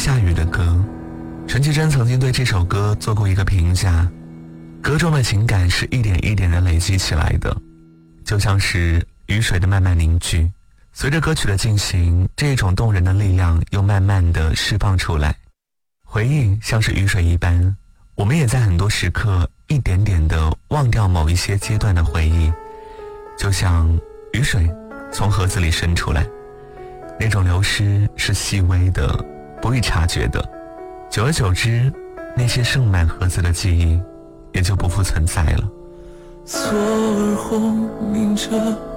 下雨的歌。陈绮贞曾经对这首歌做过一个评价，歌中的情感是一点一点的累积起来的，就像是雨水的慢慢凝聚。随着歌曲的进行，这种动人的力量又慢慢的释放出来。回忆像是雨水一般，我们也在很多时刻一点点的忘掉某一些阶段的回忆，就像雨水从盒子里渗出来，那种流失是细微的，不易察觉的。久而久之，那些盛满盒子的记忆也就不复存在了。 左耳轰鸣着